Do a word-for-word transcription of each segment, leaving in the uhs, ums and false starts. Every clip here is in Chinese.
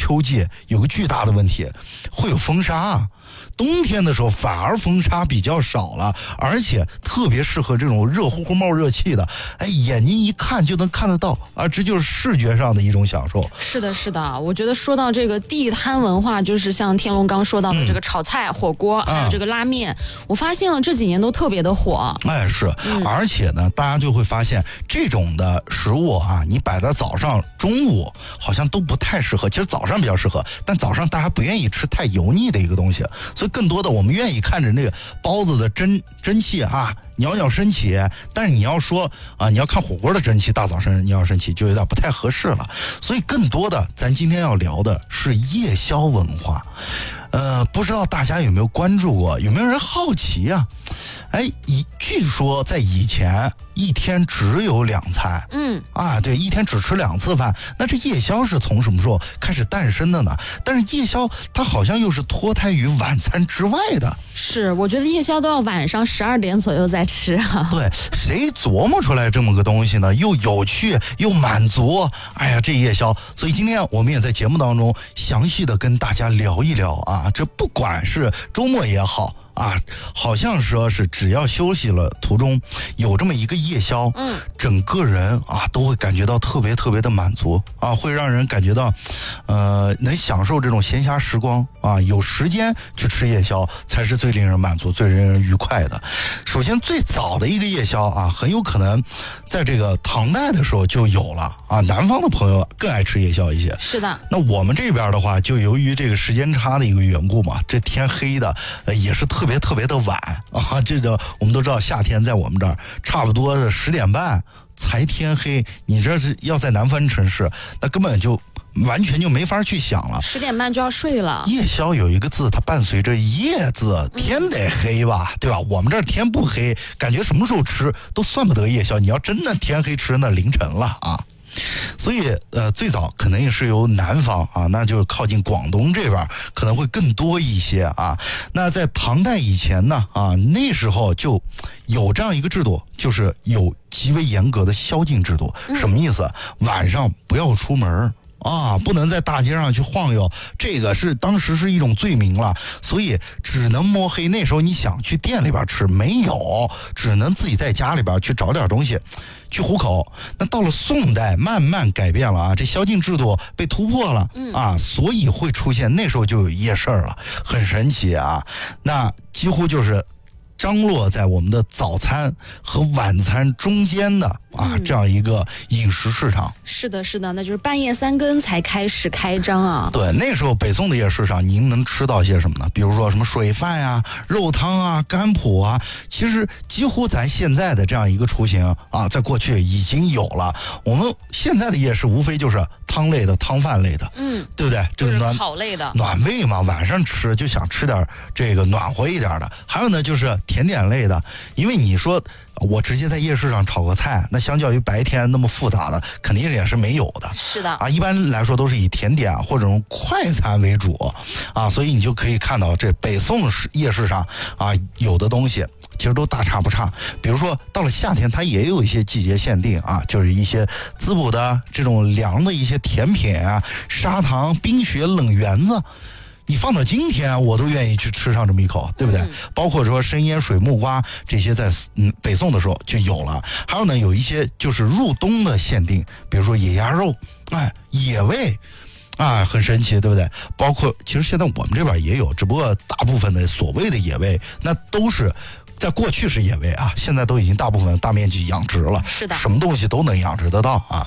秋季有个巨大的问题，会有风沙。冬天的时候反而风沙比较少了，而且特别适合这种热乎乎冒热气的，哎，眼睛一看就能看得到啊，这就是视觉上的一种享受。 是的，是的，我觉得说到这个地摊文化，就是像天龙刚说到的这个炒菜、嗯、火锅，还有这个拉面、嗯，我发现了这几年都特别的火。 哎，是、嗯，而且呢，大家就会发现这种的食物啊，你摆在早上、中午好像都不太适合。其实早上比较适合，但早上大家不愿意吃太油腻的一个东西，所以更多的我们愿意看着那个包子的蒸蒸汽啊，袅袅升起。但是你要说啊，你要看火锅的蒸汽，大早上袅袅升起就有点不太合适了。所以更多的，咱今天要聊的是夜宵文化。呃，不知道大家有没有关注过？有没有人好奇啊？哎，以据说在以前一天只有两餐， 嗯啊，对，一天只吃两次饭。那这夜宵是从什么时候开始诞生的呢？但是夜宵它好像又是脱胎于晚餐之外的。 是，我觉得夜宵都要晚上十二点左右再吃啊。 对，谁琢磨出来这么个东西呢？又有趣又满足。哎呀，这夜宵，所以今天我们也在节目当中详细的跟大家聊一聊啊。这不管是周末也好啊，好像说是只要休息了途中有这么一个夜宵， 嗯， 整个人啊都会感觉到特别特别的满足啊，会让人感觉到呃能享受这种闲暇时光啊，有时间去吃夜宵才是最令人满足、最令人愉快的。首先最早的一个夜宵啊，很有可能在这个唐代的时候就有了啊，南方的朋友更爱吃夜宵一些。 是的。 那我们这边的话，就由于这个时间差的一个缘故嘛，这天黑的、呃、也是特别特别的晚啊。这个我们都知道，夏天在我们这儿差不多十点半才天黑，你这是要在南方城市，那根本就完全就没法去想了。 十点半就要睡了。 夜宵有一个字，它伴随着夜字，天得黑吧，嗯、对吧？我们这儿天不黑，感觉什么时候吃都算不得夜宵。你要真的天黑吃，那凌晨了啊。所以呃，最早可能也是由南方啊，那就是靠近广东这边可能会更多一些啊。那在唐代以前呢啊，那时候就有这样一个制度，就是有极为严格的宵禁制度。什么意思？晚上不要出门啊，不能在大街上去晃悠，这个是当时是一种罪名了，所以只能摸黑。那时候你想去店里边吃，没有，只能自己在家里边去找点东西去糊口。那到了宋代慢慢改变了啊，这宵禁制度被突破了啊，所以会出现那时候就有夜市了，很神奇啊。那几乎就是张落在我们的早餐和晚餐中间的啊、嗯、这样一个饮食市场。 是的，是的，那就是半夜三更才开始开张啊。 对，那时候北宋的夜市上，您能吃到些什么呢？比如说什么水饭啊、肉汤啊、干脯啊，其实几乎咱现在的这样一个雏形啊，在过去已经有了。我们现在的夜市无非就是汤类的、汤饭类的， 嗯， 对不对？这个暖烤类的， 暖胃嘛，晚上吃就想吃点这个暖和一点的。还有呢，就是甜点类的，因为你说我直接在夜市上炒个菜，那相较于白天那么复杂的，肯定也是没有的。 是的啊，一般来说都是以甜点或者这种快餐为主啊，所以你就可以看到这北宋夜市上啊有的东西其实都大差不差。比如说到了夏天，它也有一些季节限定啊，就是一些滋补的这种凉的一些甜品啊，砂糖、冰雪、冷圆子。你放到今天，我都愿意去吃上这么一口，对不对？嗯、包括说生腌水木瓜这些在，在嗯北宋的时候就有了。还有呢，有一些就是入冬的限定，比如说野鸭肉，哎，野味，啊，很神奇，对不对？包括其实现在我们这边也有，只不过大部分的所谓的野味，那都是在过去是野味啊，现在都已经大部分大面积养殖了， 是的， 什么东西都能养殖得到啊。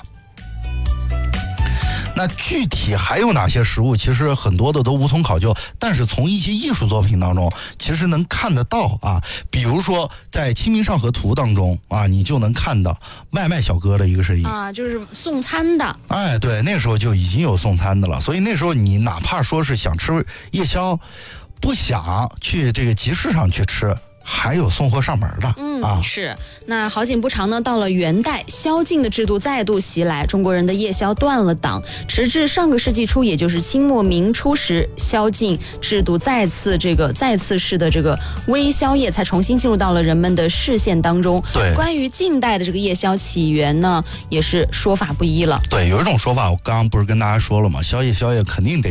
那具体还有哪些食物？其实很多的都无从考究，但是从一些艺术作品当中，其实能看得到啊。比如说在《清明上河图》当中啊，你就能看到外卖小哥的一个身影啊，就是送餐的。 哎，对，那时候就已经有送餐的了，所以那时候你哪怕说是想吃夜宵，不想去这个集市上去吃，还有送货上门的。 嗯啊， 是。那好景不长呢，到了元代，宵禁的制度再度袭来，中国人的夜宵断了档。直至上个世纪初，也就是清末明初时，宵禁制度再次这个再次式的这个微宵夜才重新进入到了人们的视线当中。 对， 关于近代的这个夜宵起源呢，也是说法不一了。 对，有一种说法，我刚刚不是跟大家说了吗？宵夜宵夜肯定得